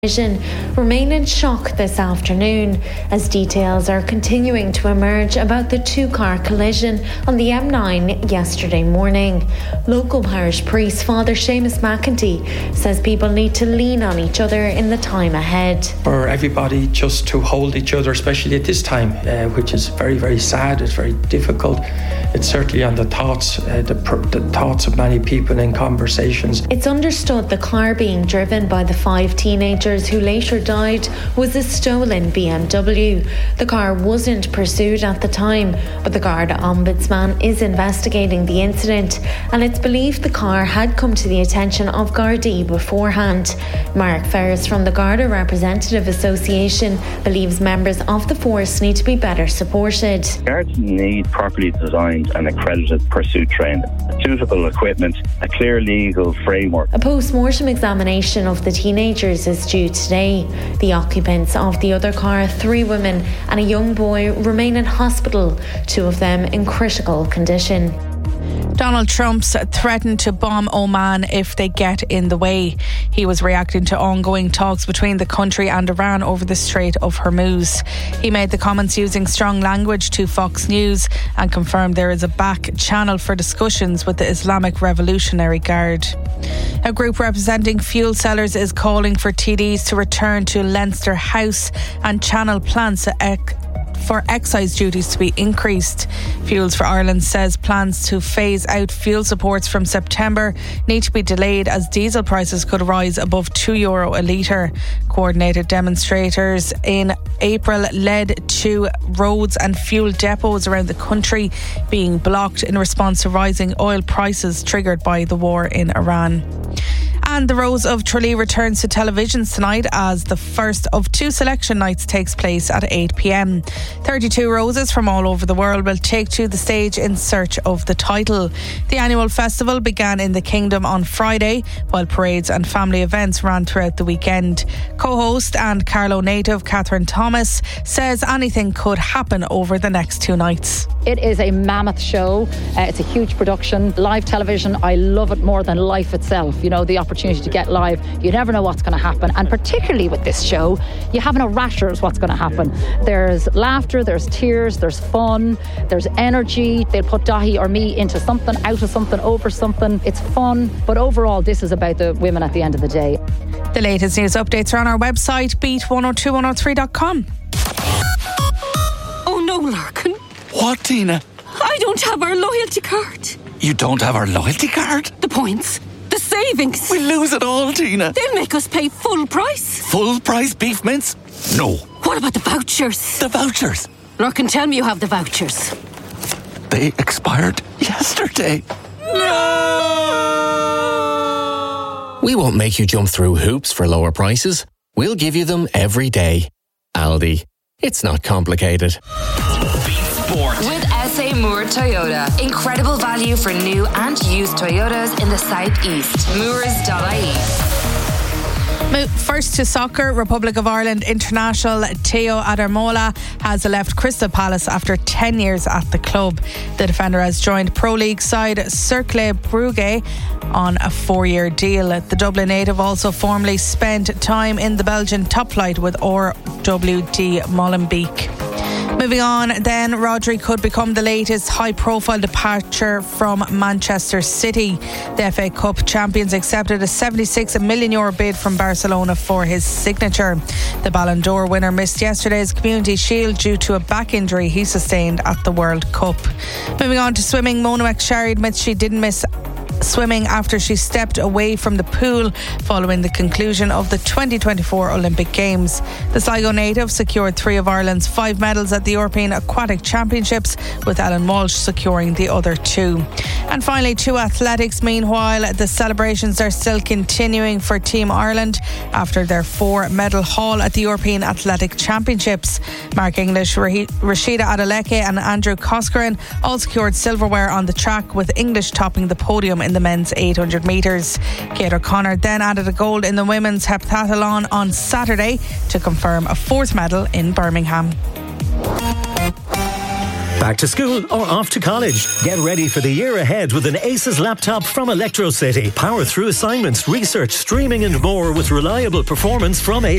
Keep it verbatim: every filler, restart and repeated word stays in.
remain in shock this afternoon as details are continuing to emerge about the two-car collision on the M nine yesterday morning. Local parish priest Father Seamus McEntee says people need to lean on each other in the time ahead. For everybody just to hold each other, especially at this time, uh, which is very, very sad, it's very difficult. It's certainly on the thoughts, uh, the, the thoughts of many people in conversations. It's understood the car being driven by the five teenagers who later died was a stolen B M W. The car wasn't pursued at the time, but the Garda Ombudsman is investigating the incident, and it's believed the car had come to the attention of Gardaí beforehand. Mark Ferris from the Garda Representative Association believes members of the force need to be better supported. Guards need properly designed and accredited pursuit training, suitable equipment, a clear legal framework. A post-mortem examination of the teenagers is due today. The occupants of the other car, three women and a young boy, remain in hospital, two of them in critical condition. Donald Trump's threatened to bomb Oman if they get in the way. He was reacting to ongoing talks between the country and Iran over the Strait of Hormuz. He made the comments using strong language to Fox News and confirmed there is a back channel for discussions with the Islamic Revolutionary Guard. A group representing fuel sellers is calling for T Ds to return to Leinster House and channel plans to ec- for excise duties to be increased. Fuels for Ireland says plans to phase out fuel supports from September need to be delayed as diesel prices could rise above two euro a litre. Coordinated demonstrators in April led to roads and fuel depots around the country being blocked in response to rising oil prices triggered by the war in Iran. And the Rose of Tralee returns to televisions tonight as the first of two selection nights takes place at eight p.m. thirty-two roses from all over the world will take to the stage in search of the title. The annual festival began in the Kingdom on Friday, while parades and family events ran throughout the weekend. Co-host and Carlow native Catherine Thomas says anything could happen over the next two nights. It is a mammoth show. Uh, it's a huge production. Live television, I love it more than life itself. You know, the opportunity to get live, you never know what's going to happen, and particularly with this show you have no rashers what's going to happen. There's laughter, there's tears, there's fun, there's energy. They'll put Dahi or me into something, out of something, over something. It's fun, but overall this is about the women at the end of the day. The latest news updates are on our website beat one oh two one oh three dot com. Oh no, Larkin. What, Tina? I don't have our loyalty card. You don't have our loyalty card? The points, the savings. We lose it all, Tina. They'll make us pay full price. Full price beef mince? No. What about the vouchers? The vouchers? Larkin, tell me you have the vouchers. They expired yesterday. No! We won't make you jump through hoops for lower prices. We'll give you them every day. Aldi. It's not complicated. With S A Moore Toyota. Incredible value for new and used Toyotas in the southeast. Moores dot I E. First to soccer, Republic of Ireland international Teo Adarmola has left Crystal Palace after ten years at the club. The defender has joined Pro League side Cercle Brugge on a four-year deal. The Dublin native also formerly spent time in the Belgian top flight with R W D Molenbeek. Moving on then, Rodri could become the latest high-profile departure from Manchester City. The F A Cup champions accepted a seventy-six million euro bid from Barcelona for his signature. The Ballon d'Or winner missed yesterday's Community Shield due to a back injury he sustained at the World Cup. Moving on to swimming, Mona McSharry admits she didn't miss swimming after she stepped away from the pool following the conclusion of the twenty twenty-four Olympic Games. The Sligo native secured three of Ireland's five medals at the European Aquatic Championships, with Ellen Walsh securing the other two. And finally, to athletics. Meanwhile, the celebrations are still continuing for Team Ireland after their four medal haul at the European Athletic Championships. Mark English, Rashida Adeleke and Andrew Coscarin all secured silverware on the track, with English topping the podium in the men's eight hundred metres. Kate O'Connor then added a gold in the women's heptathlon on Saturday to confirm a fourth medal in Birmingham. Back to school or off to college? Get ready for the year ahead with an Aces laptop from Electrocity. Power through assignments, research, streaming and more with reliable performance from Aces.